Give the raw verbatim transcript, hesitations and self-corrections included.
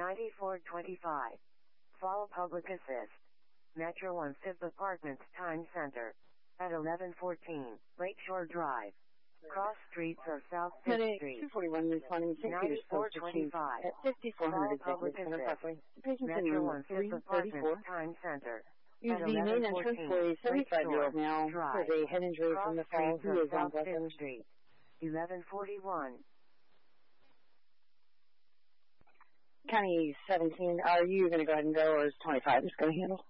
ninety-four twenty-five. Fall Public Assist. Metro one Fifth Apartments Time Center. At eleven fourteen, Lakeshore Drive. Cross streets or South Fifth Street. two forty-one responding to ninety-four twenty-five. at fifty-four hundred Fall Public Executive Center Assist. Parkway. Patients in Metro room one three Fifth thirty-four. Apartments Time Center. Use At the main entrance for a seventy-five-year-old male who has a head injury Cross from the fall streets who or is on South Fifth Brooklyn. Street. eleven forty-one. County seventeen, are you going to go ahead and go, or is twenty-five just going to handle?